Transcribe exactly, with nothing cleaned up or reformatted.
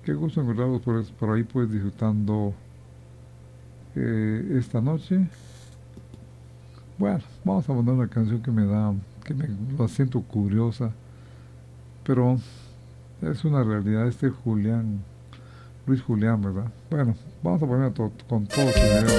Qué gusto encontrarlos por, por ahí, pues disfrutando eh, esta noche. Bueno, vamos a poner una canción que me da, que me la siento curiosa, pero es una realidad. Este Julián, Luis Julián, ¿verdad? Bueno, vamos a poner to- con todo su video.